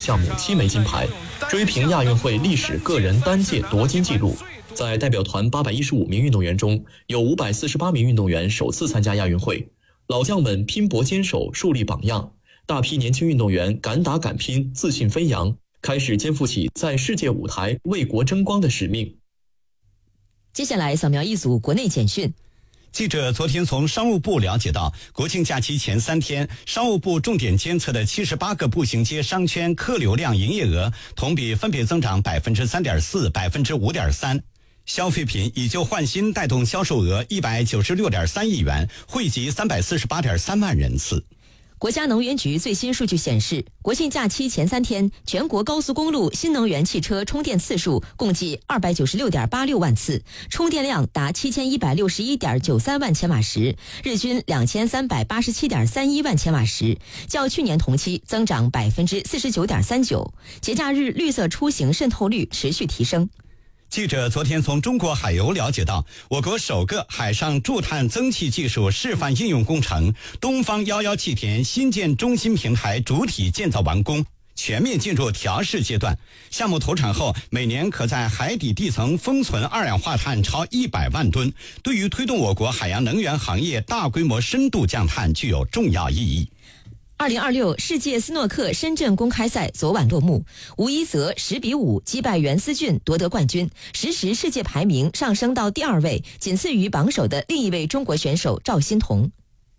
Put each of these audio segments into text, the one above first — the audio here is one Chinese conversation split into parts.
项目7枚金牌，追平亚运会历史个人单届夺金纪录。在代表团815名运动员中，有548名运动员首次参加亚运会，老将们拼搏坚守，树立榜样。大批年轻运动员敢打敢拼，自信飞扬，开始肩负起在世界舞台为国争光的使命。 接下来扫描一组国内简讯。 记者昨天从商务部了解到，国庆假期前3天，商务部重点监测的78个步行街商圈客流量营业额同比分别增长 3.4%、5.3%。消费品以旧换新带动销售额196.3亿元，惠及348.3万人次。 国家能源局最新数据显示，国庆假期前3天，全国高速公路新能源汽车充电次数共计296.86万次，充电量达7161.93万千瓦时，日均2387.31万千瓦时，较去年同期增长 49.39%。节假日绿色出行渗透率持续提升。 记者昨天从中国海油了解到，我国首个海上驻碳增气技术示范应用工程东方11气田新建中心平台主体建造完工，全面进入调试阶段。项目投产后，每年可在海底地层封存二氧化碳超100万吨，对于推动我国海洋能源行业大规模深度降碳具有重要意义。 2026世界斯诺克深圳公开赛昨晚落幕，吴一泽10-5击败袁思俊夺得冠军，实时世界排名上升到第2位，仅次于榜首的另一位中国选手赵欣彤。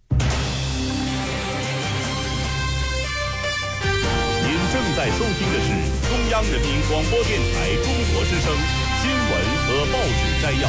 您正在收听的是中央人民广播电台中国之声新闻和报纸摘要。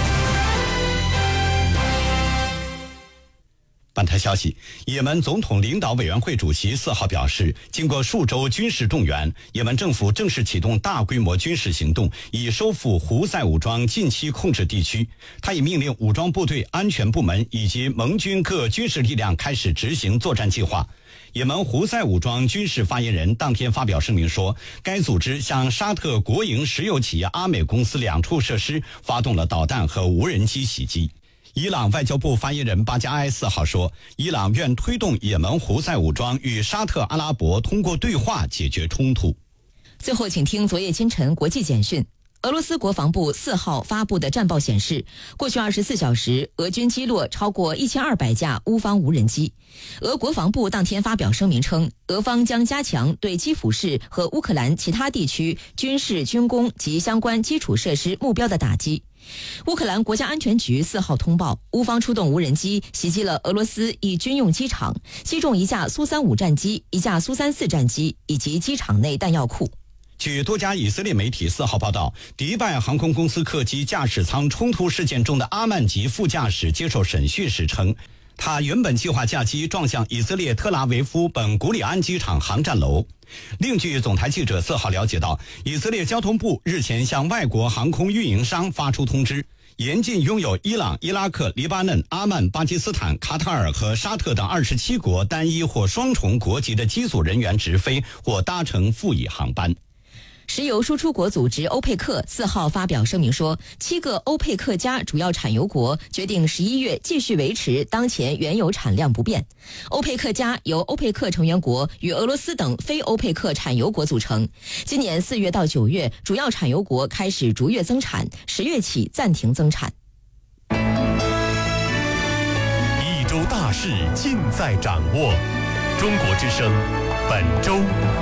本台消息，也门总统领导委员会主席4号表示，经过数周军事动员，也门政府正式启动大规模军事行动，以收复胡塞武装近期控制地区。他已命令武装部队、安全部门以及盟军各军事力量开始执行作战计划。也门胡塞武装军事发言人当天发表声明说，该组织向沙特国营石油企业阿美公司2处设施发动了导弹和无人机袭击。伊朗外交部发言人巴加埃4号说，伊朗愿推动也门胡塞武装与沙特阿拉伯通过对话解决冲突。 最后请听昨夜今晨国际简讯。俄罗斯国防部4号发布的战报显示，过去24小时，俄军击落超过1200架乌方无人机。俄国防部当天发表声明称，俄方将加强对基辅市和乌克兰其他地区军事、军工及相关基础设施目标的打击。乌克兰国家安全局4号通报，乌方出动无人机袭击了俄罗斯一军用机场，击中1架苏35战机、1架苏34战机以及机场内弹药库。 据多家以色列媒体4号报道，迪拜航空公司客机驾驶舱冲突事件中的阿曼吉副驾驶接受审讯时称，他原本计划驾机撞向以色列特拉维夫本古里安机场航站楼。另据总台记者4号了解到，以色列交通部日前向外国航空运营商发出通知，严禁拥有伊朗、伊拉克、黎巴嫩、阿曼、巴基斯坦、卡塔尔和沙特等27国单一或双重国籍的机组人员直飞或搭乘副乙航班。 石油输出国组织欧佩克4号发表声明说，7个欧佩克加主要产油国决定11月继续维持当前原油产量不变。欧佩克加由欧佩克成员国与俄罗斯等非欧佩克产油国组成。今年4月到9月，主要产油国开始逐月增产，10月起暂停增产。 一周大事尽在掌握，中国之声本周。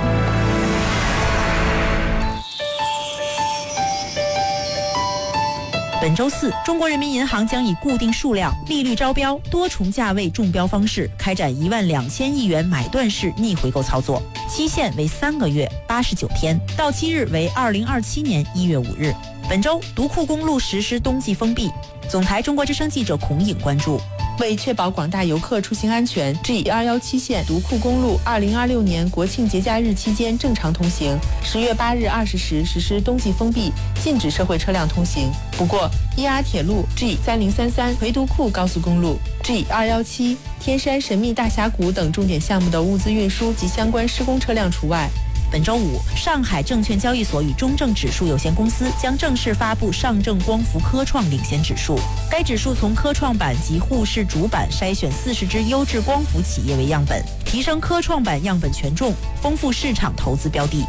本周四，中国人民银行将以固定数量、利率招标、多重价位中标方式开展12000亿元买断式逆回购操作，期限为3个月89天，到期日为2027年1月5日。本周，独库公路实施冬季封闭。总台中国之声记者孔颖关注。 为确保广大游客出行安全，G217线独库公路2026年国庆节假日期间正常通行，10月8日20时实施冬季封闭，禁止社会车辆通行。不过，ER铁路 G3033 回独库高速公路 G217 天山神秘大峡谷等重点项目的物资运输及相关施工车辆除外。 本周五，上海证券交易所与中证指数有限公司将正式发布上证光伏科创领先指数。该指数从科创板及沪市主板筛选40只优质光伏企业为样本，提升科创板样本权重，丰富市场投资标的。